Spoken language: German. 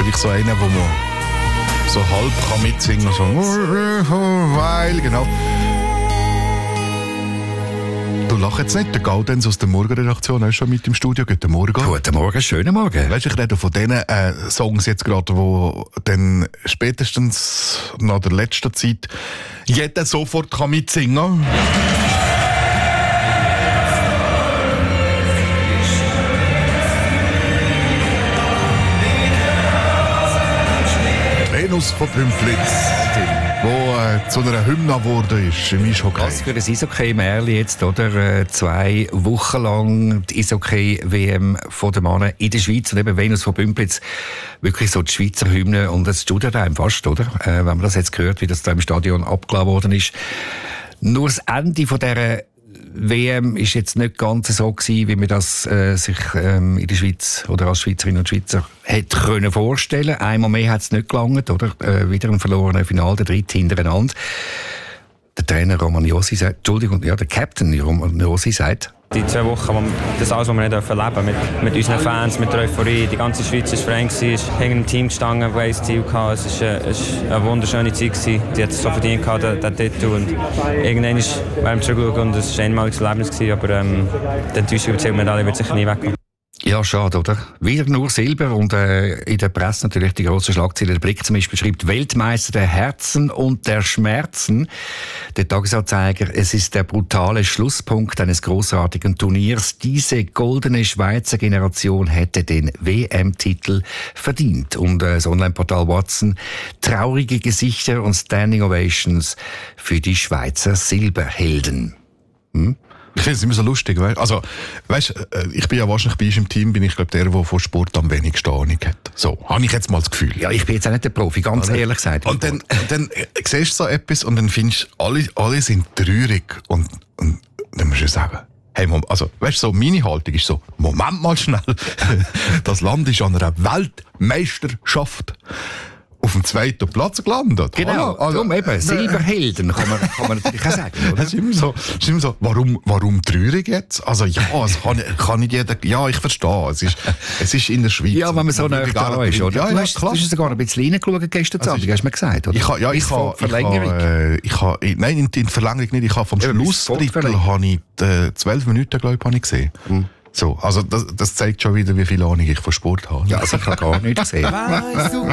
ich so einer, wo man so halb kann mitsingen kann, so, weil, genau. Du lachst jetzt nicht, der Gaudenz aus der Morgenredaktion ist schon mit im Studio. Guten Morgen. Guten Morgen, schönen Morgen. Weißt du, ich rede von diesen Songs jetzt gerade, wo dann spätestens nach der letzten Zeit jeder sofort kann mitsingen kann. Venus von Pümplitz, wo zu einer Hymne geworden ist im Eishockey. Was für ein Eishockey-Märchen jetzt, oder? 2 Wochen lang die Eishockey-WM von den Männern in der Schweiz und eben Venus von Pümplitz. Wirklich so die Schweizer Hymne und das tut einem fast, oder? Wenn man das jetzt hört, wie das da im Stadion abgeladen worden ist. Nur das Ende von dieser WM ist jetzt nicht ganz so gewesen, wie man das sich in der Schweiz oder als Schweizerinnen und Schweizer hätte können vorstellen. Einmal mehr hat es nicht gelangt, oder? Wieder ein verlorener Final, der dritte hintereinander. Der Trainer Roman Josi sagt, Entschuldigung, ja, der Captain Roman Josi sagt, die 2 Wochen, das alles, was wir nicht erleben dürfen, mit unseren Fans, mit der Euphorie. Die ganze Schweiz war Frank, ist hinter einem Team gestanden, das ein Ziel hatte. Es war eine wunderschöne Zeit. Die hat es so verdient, den Titel. Und irgendwann werden wir zurückschauen und es war ein einmaliges Erlebnis. Aber die Enttäuschung über die Silbermedaille wird sicher nie wegkommen. ja, schade, oder? Wieder nur Silber und in der Presse natürlich die grosse Schlagzeile. Der Blick zum Beispiel schreibt Weltmeister der Herzen und der Schmerzen. Der Tagesanzeiger, es ist der brutale Schlusspunkt eines großartigen Turniers. Diese goldene Schweizer Generation hätte den WM-Titel verdient. Und das Online-Portal Watson, traurige Gesichter und Standing Ovations für die Schweizer Silberhelden. Ich finde es immer so lustig, also, weißt, ich bin ja wahrscheinlich bei uns im Team, bin ich glaube der von Sport am wenigsten Ahnung hat. So, habe ich jetzt mal das Gefühl. Ja, ich bin jetzt auch nicht der Profi, ganz ehrlich gesagt. Und dann siehst du so etwas und dann findest du, alle sind traurig und dann musst du sagen, hey, also, weißt du, so, meine Haltung ist so, Moment mal schnell, das Land ist an einer Weltmeisterschaft auf dem 2. Platz gelandet. Genau, darum eben, Silberhelden kann man natürlich auch sagen, oder? Es ist immer so, warum traurig jetzt? Also ja, es kann nicht jeder, ja, ich verstehe, es ist in der Schweiz. Ja, wenn man so nah da ist, oder? Ja, du hast sogar ein bisschen reingeschaut gestern Abend, hast du mir gesagt, oder? Nein, in die Verlängerung nicht, ich habe vom Schlussdrittel 12 Minuten, glaube ich, gesehen. So, also das zeigt schon wieder, wie viel Ahnung ich von Sport habe. Ja, also ich habe gar nichts gesehen.